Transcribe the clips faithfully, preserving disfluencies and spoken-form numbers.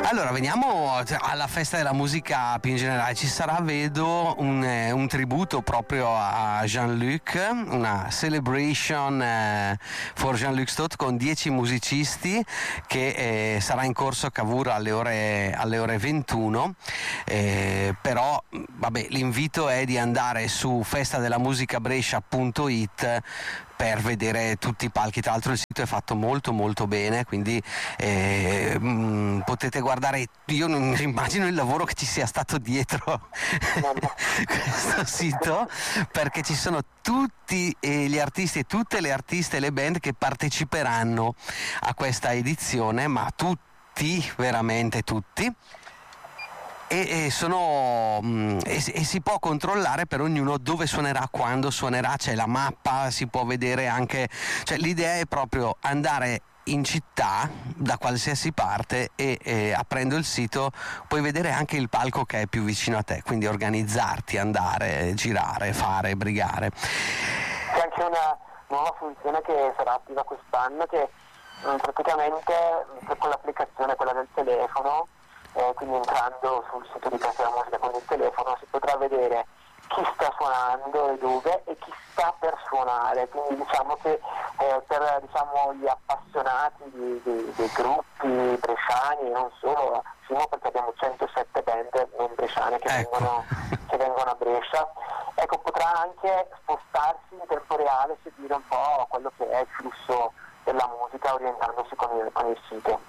Allora, veniamo alla festa della musica più in generale. Ci sarà, vedo, un, eh, un tributo proprio a Jean-Luc, una celebration eh, for Jean-Luc Stott con dieci musicisti che eh, sarà in corso a Cavour alle ore, alle ore ventuno. Eh, però, vabbè, l'invito è di andare su festadellamusicabrescia punto it per vedere tutti i palchi. Tra l'altro il sito è fatto molto molto bene, quindi eh, mh, potete guardare. Io non immagino il lavoro che ci sia stato dietro questo sito, perché ci sono tutti eh, gli artisti e tutte le artiste e le band che parteciperanno a questa edizione, ma tutti, veramente tutti. E, e, sono, mh, e, e si può controllare per ognuno dove suonerà, quando suonerà, c'è la mappa, si può vedere anche, cioè l'idea è proprio andare in città da qualsiasi parte e, e aprendo il sito puoi vedere anche il palco che è più vicino a te, quindi organizzarti, andare, girare, fare, brigare. C'è anche una nuova funzione che sarà attiva quest'anno, che mh, praticamente con l'applicazione, quella del telefono, Eh, quindi entrando sul sito di Casa della Musica con il telefono si potrà vedere chi sta suonando e dove e chi sta per suonare, quindi diciamo che eh, per diciamo, gli appassionati di, di, dei gruppi bresciani e non solo, sino perché abbiamo centosette band non bresciane che, ecco. vengono, che vengono a Brescia, ecco, potrà anche spostarsi in tempo reale, seguire un po' quello che è il flusso della musica orientandosi con il, con il sito.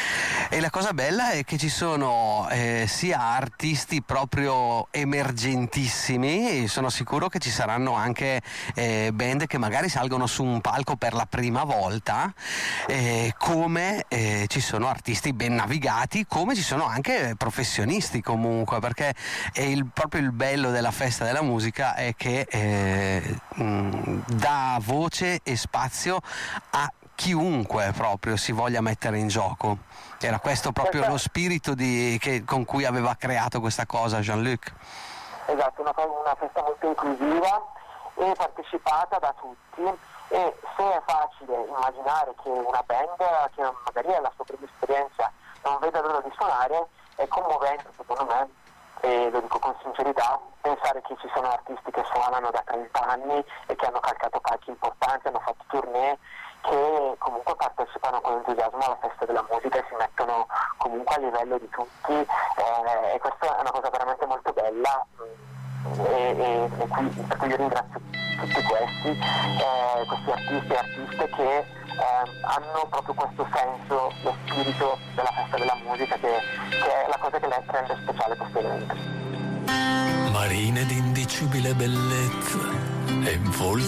E la cosa bella è che ci sono eh, sia artisti proprio emergentissimi, e sono sicuro che ci saranno anche eh, band che magari salgono su un palco per la prima volta, eh, come eh, ci sono artisti ben navigati, come ci sono anche professionisti comunque, perché è il, proprio il bello della festa della musica è che eh, mh, dà voce e spazio a chiunque proprio si voglia mettere in gioco. Era questo proprio lo spirito di, che, con cui aveva creato questa cosa Jean-Luc. Esatto, una, una festa molto inclusiva e partecipata da tutti, e se è facile immaginare che una band che magari è la sua prima esperienza non veda l'ora di suonare, è commovente secondo me, e lo dico con sincerità, pensare che ci sono artisti che suonano da trenta anni e che hanno calcato palchi importanti, hanno fatto tournée, che comunque partecipano con entusiasmo alla festa della musica e si mettono comunque a livello di tutti, eh, e questa è una cosa veramente molto bella, e, e, e qui, per cui io ringrazio tutti questi, eh, questi artisti e artiste che eh, hanno proprio questo senso, lo spirito della festa della musica, che, che è la cosa che rende speciale questo evento. Marine di indicibile bellezza e volti